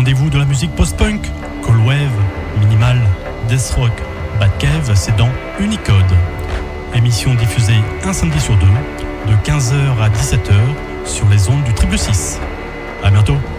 rendez-vous de la musique post-punk, cold wave, minimal, death rock, bad cave, c'est dans Unicode. Émission diffusée un samedi sur deux, de 15h à 17h, sur les ondes du Triple 6. À bientôt.